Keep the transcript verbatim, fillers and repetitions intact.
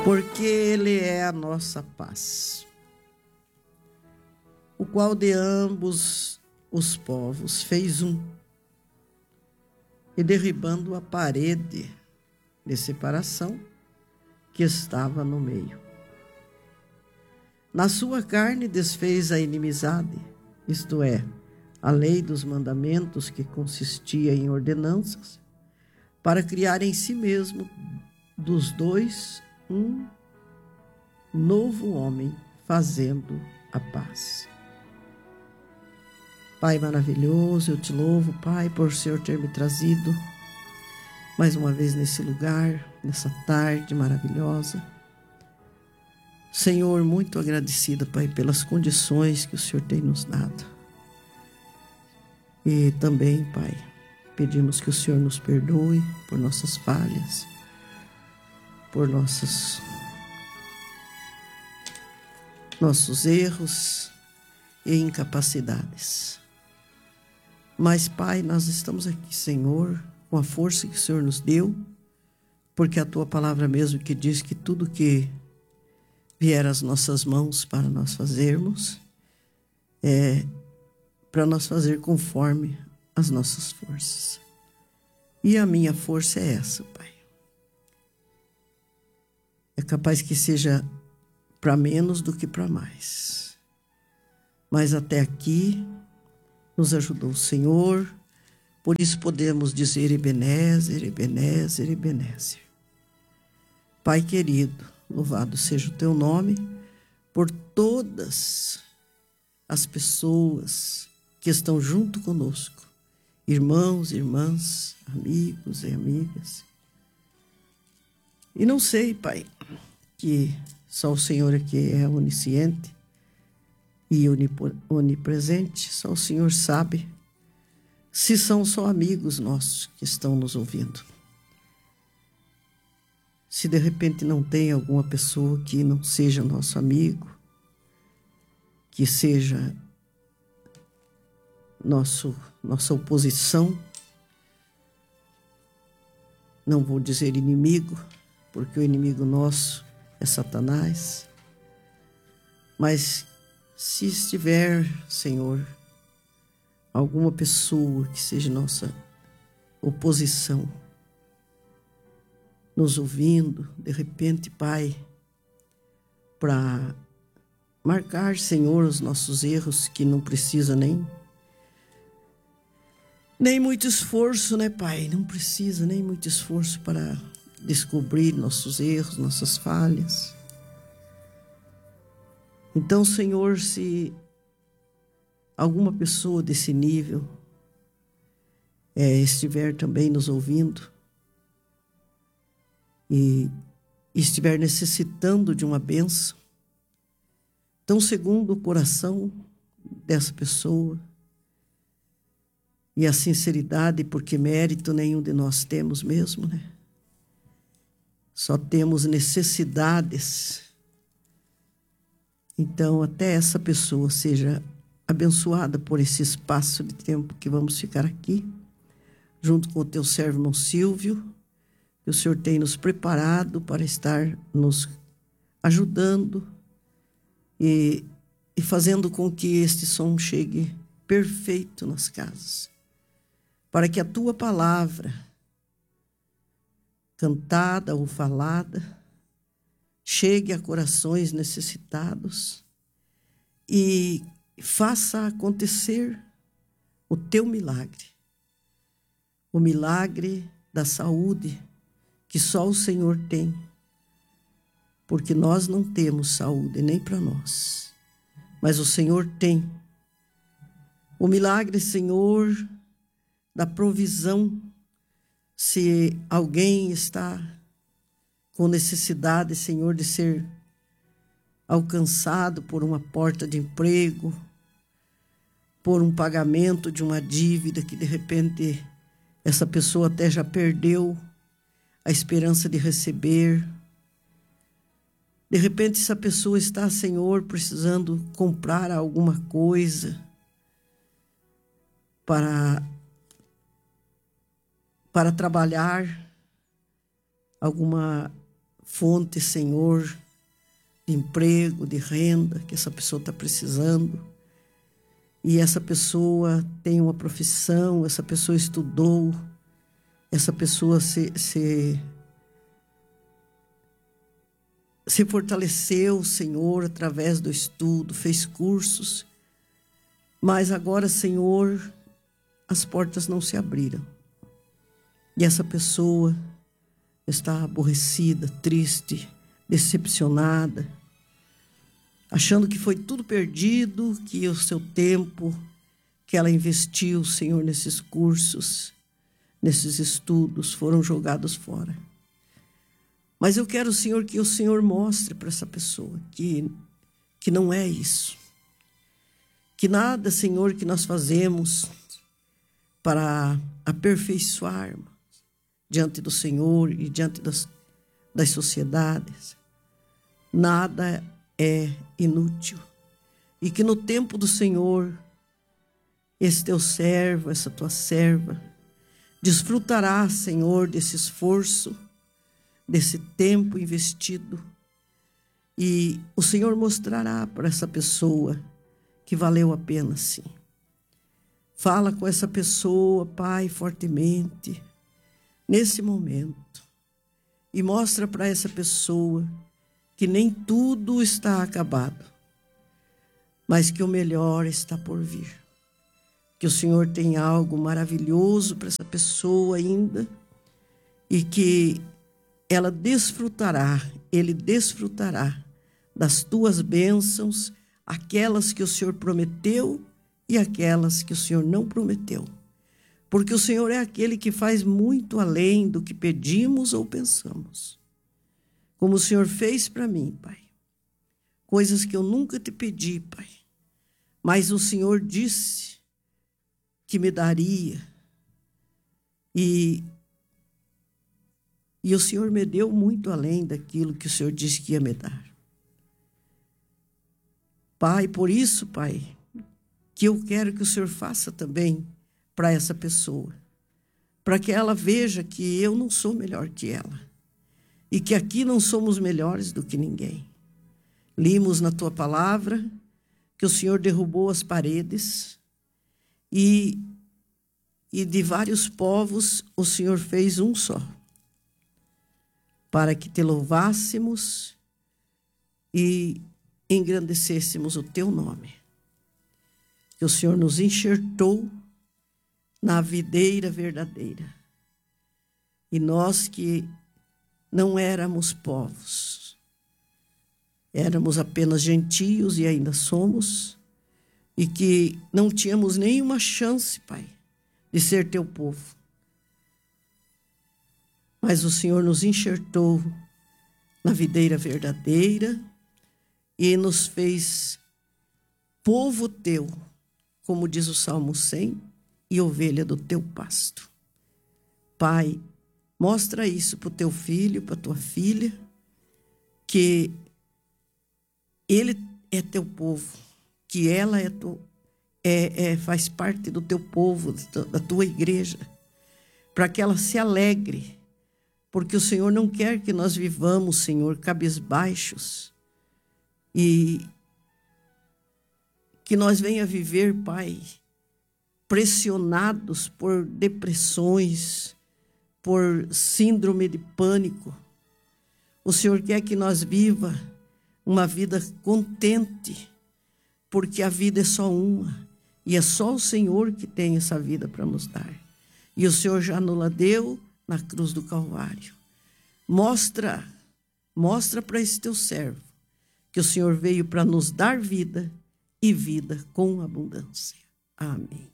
porque Ele é a nossa paz, o qual de ambos os povos fez um, e derribando a parede de separação que estava no meio. Na sua carne desfez a inimizade, isto é, a lei dos mandamentos que consistia em ordenanças, para criar em si mesmo dos dois um novo homem, fazendo a paz. Pai maravilhoso, eu te louvo, Pai, por o Senhor ter me trazido mais uma vez nesse lugar, nessa tarde maravilhosa. Senhor, muito agradecida, Pai, pelas condições que o Senhor tem nos dado. E também, Pai, pedimos que o Senhor nos perdoe por nossas falhas, por nossos, nossos erros e incapacidades. Mas, Pai, nós estamos aqui, Senhor, com a força que o Senhor nos deu, porque a Tua palavra mesmo que diz que tudo que vier às nossas mãos para nós fazermos, é para nós fazer conforme as nossas forças. E a minha força é essa, Pai. É capaz que seja para menos do que para mais. Mas até aqui nos ajudou o Senhor, por isso podemos dizer Ebenezer, Ebenezer, Ebenezer. Pai querido, louvado seja o Teu nome por todas as pessoas que estão junto conosco, irmãos, irmãs, amigos e amigas. E não sei, Pai, que só o Senhor aqui é onisciente e onipresente, só o Senhor sabe se são só amigos nossos que estão nos ouvindo. Se de repente não tem alguma pessoa que não seja nosso amigo, que seja nosso, nossa oposição, não vou dizer inimigo, porque o inimigo nosso é Satanás, mas se estiver, Senhor, alguma pessoa que seja nossa oposição, nos ouvindo, de repente, Pai, para marcar, Senhor, os nossos erros, que não precisa nem nem muito esforço, né, Pai? Não precisa nem muito esforço para descobrir nossos erros, nossas falhas. Então, Senhor, se alguma pessoa desse nível é, estiver também nos ouvindo e estiver necessitando de uma bênção, então, segundo o coração dessa pessoa e a sinceridade, porque mérito nenhum de nós temos mesmo, né? Só temos necessidades. Então, até essa pessoa seja abençoada por esse espaço de tempo que vamos ficar aqui, junto com o teu servo, irmão Silvio, que o Senhor tem nos preparado para estar nos ajudando e, e fazendo com que este som chegue perfeito nas casas, para que a tua palavra, cantada ou falada, chegue a corações necessitados e faça acontecer o teu milagre, o milagre da saúde que só o Senhor tem, porque nós não temos saúde nem para nós, mas o Senhor tem. O milagre, Senhor, da provisão, se alguém está com necessidade, Senhor, de ser alcançado por uma porta de emprego, por um pagamento de uma dívida que de repente essa pessoa até já perdeu a esperança de receber. De repente essa pessoa está, Senhor, precisando comprar alguma coisa para, para trabalhar, alguma fonte, Senhor, de emprego, de renda que essa pessoa está precisando. E essa pessoa tem uma profissão, essa pessoa estudou, essa pessoa se, se, se fortaleceu, Senhor, através do estudo, fez cursos. Mas agora, Senhor, as portas não se abriram. E essa pessoa está aborrecida, triste, decepcionada, achando que foi tudo perdido, que o seu tempo que ela investiu, Senhor, nesses cursos, nesses estudos, foram jogados fora. Mas eu quero, Senhor, que o Senhor mostre para essa pessoa que, que não é isso. Que nada, Senhor, que nós fazemos para aperfeiçoarmos diante do Senhor e diante das, das sociedades, nada é inútil. E que no tempo do Senhor, esse teu servo, essa tua serva, desfrutará, Senhor, desse esforço, desse tempo investido. E o Senhor mostrará para essa pessoa que valeu a pena, sim. Fala com essa pessoa, Pai, fortemente, nesse momento. E mostra para essa pessoa que nem tudo está acabado, mas que o melhor está por vir. Que o Senhor tem algo maravilhoso para essa pessoa ainda e que ela desfrutará, ele desfrutará das tuas bênçãos, aquelas que o Senhor prometeu e aquelas que o Senhor não prometeu. Porque o Senhor é aquele que faz muito além do que pedimos ou pensamos. Como o Senhor fez para mim, Pai. Coisas que eu nunca te pedi, Pai. Mas o Senhor disse que me daria. E, e o Senhor me deu muito além daquilo que o Senhor disse que ia me dar. Pai, por isso, Pai, que eu quero que o Senhor faça também para essa pessoa. Para que ela veja que eu não sou melhor que ela. E que aqui não somos melhores do que ninguém. Limos na tua palavra que o Senhor derrubou as paredes e, e de vários povos o Senhor fez um só, para que te louvássemos e engrandecêssemos o teu nome. Que o Senhor nos enxertou na videira verdadeira. E nós que não éramos povos, éramos apenas gentios e ainda somos, e que não tínhamos nenhuma chance, Pai, de ser teu povo. Mas o Senhor nos enxertou na videira verdadeira e nos fez povo teu, como diz o Salmo cem, e ovelha do teu pasto. Pai, mostra isso para o teu filho, para a tua filha, que ele é teu povo, que ela é, tu, é, é faz parte do teu povo, da tua igreja, para que ela se alegre, porque o Senhor não quer que nós vivamos, Senhor, cabisbaixos, e que nós venha viver, Pai, pressionados por depressões, por síndrome de pânico. O Senhor quer que nós viva uma vida contente, porque a vida é só uma, e é só o Senhor que tem essa vida para nos dar. E o Senhor já nos deu na cruz do Calvário. Mostra, mostra para esse teu servo que o Senhor veio para nos dar vida e vida com abundância. Amém.